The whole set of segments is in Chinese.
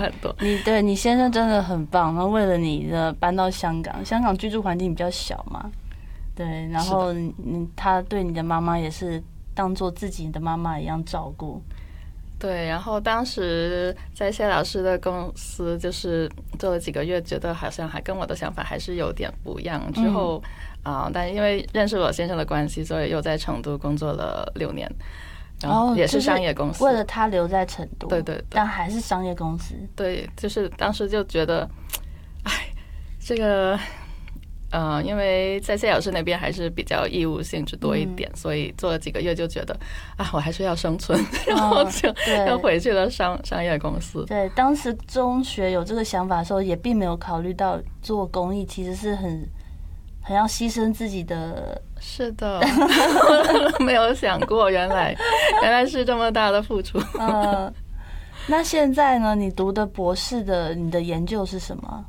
很多。 你先生真的很棒，然后为了你的搬到香港，香港居住环境比较小嘛，对，然后他对你的妈妈也是当做自己的妈妈一样照顾。 对，然后当时在谢老师的公司就是做了几个月，觉得好像还跟我的想法还是有点不一样。之后但因为认识我先生的关系，所以又在成都工作了6年，然后也是商业公司。 就是为了他留在成都， 对对对， 但还是商业公司。 对，就是当时就觉得，哎，这个。因为在谢老师那边还是比较义务性质多一点，所以做了几个月就觉得我还是要生存，然后就又回去了商业公司。 对，当时中学有这个想法的时候，也并没有考虑到做公益其实是很要牺牲自己的。 是的，没有想过原来是这么大的付出。 那现在呢？你读的博士你的研究是什么？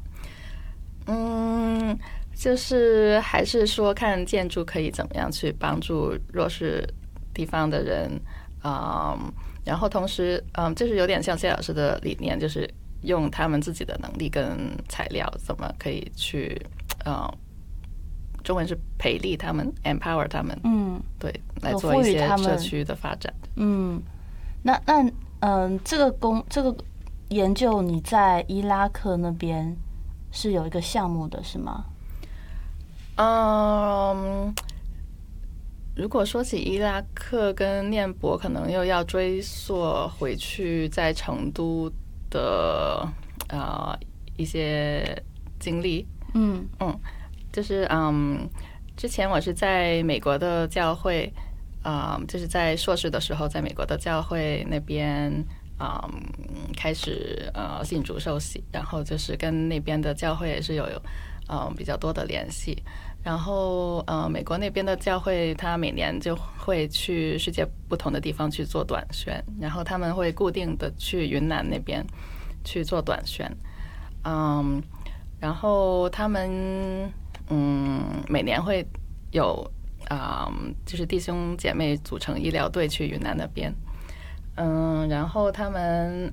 就是还是说看建筑可以怎么样去帮助弱势地方的人，然后同时就是有点像谢老师的理念，就是用他们自己的能力跟材料怎么可以去中文是培力他们 empower 他们，对，来做一些社区的发展。 那这个研究你在伊拉克那边是有一个项目的是吗？ 如果说起伊拉克跟念博，可能又要追溯回去在成都的一些经历。就是之前我是在美国的教会，就是在硕士的时候，在美国的教会那边开始信主受洗，然后就是跟那边的教会也是有比较多的联系。然后美国那边的教会，他每年就会去世界不同的地方去做短宣，然后他们会固定的去云南那边去做短宣。然后他们每年会有就是弟兄姐妹组成医疗队去云南那边。然后他们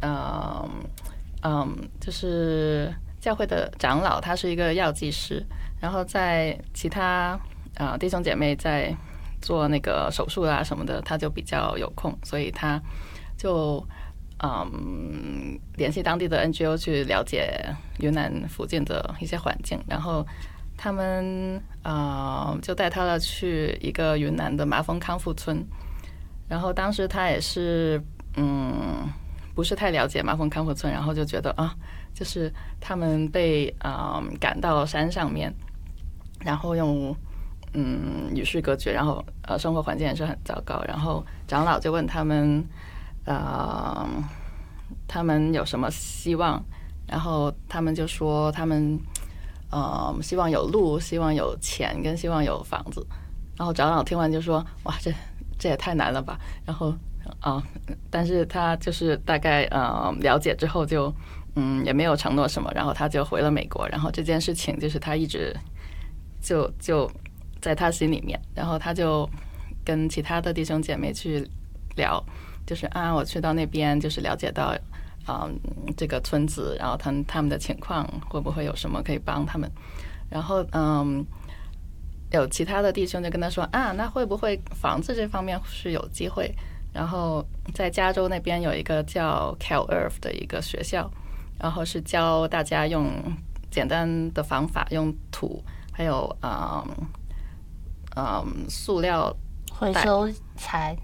就是教会的长老，他是一个药剂师，然后在其他弟兄姐妹在做那个手术啊什么的，他就比较有空，所以他就联系当地的 NGO 去了解云南附近的一些环境，然后他们就带他去一个云南的麻风康复村，然后当时他也是不是太了解麻风康复村，然后就觉得就是他们被赶到山上面，然后用与世隔绝，然后生活环境也是很糟糕，然后长老就问他们他们有什么希望，然后他们就说他们希望有路，希望有钱，跟希望有房子。然后长老听完就说哇，这也太难了吧，然后但是他就是大概了解之后就也没有承诺什么，然后他就回了美国，然后这件事情就是他一直就在他心里面，然后他就跟其他的弟兄姐妹去聊，就是我去到那边就是了解到这个村子，然后他们的情况会不会有什么可以帮他们，然后有其他的弟兄就跟他说那会不会房子这方面是有机会，然后在加州那边有一个叫 CalEarth 的一个学校，然后是教大家用简单的方法，用土还有塑料回收材，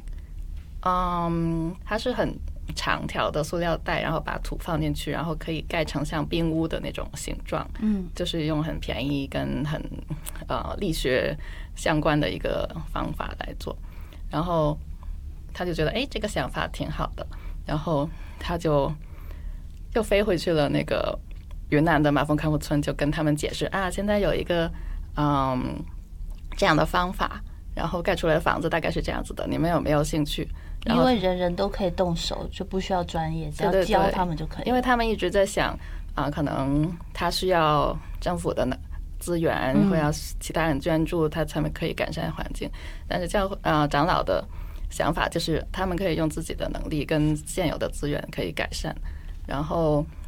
它是很长条的塑料袋，然后把土放进去，然后可以盖成像冰屋的那种形状，就是用很便宜跟很力学相关的一个方法来做，然后他就觉得这个想法挺好的，然后他就又飞回去了那个云南的麻风康复村，就跟他们解释现在有一个这样的方法，然后盖出来的房子大概是这样子的，你们有没有兴趣？ 因为人人都可以动手，就不需要专业，只要教他们就可以。 因为他们一直在想可能他需要政府的资源，会要其他人捐助，他才可以改善环境。但是长老的想法就是他们可以用自己的能力跟现有的资源可以改善，然后